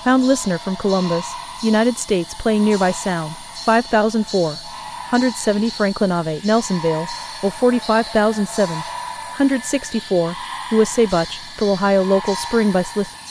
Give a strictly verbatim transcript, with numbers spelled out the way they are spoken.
Pound listener from Columbus, United States playing nearby sound, five thousand four hundred seventy Franklin Ave, Nelsonville, or forty-five thousand seven hundred sixty-four, U S A Butch, Ohio local spring by Slith.